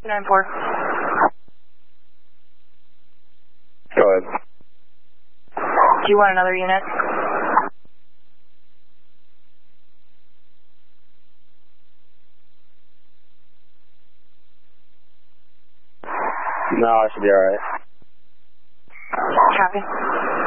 294. Go ahead. Do you want another unit? No, I should be alright. Copy.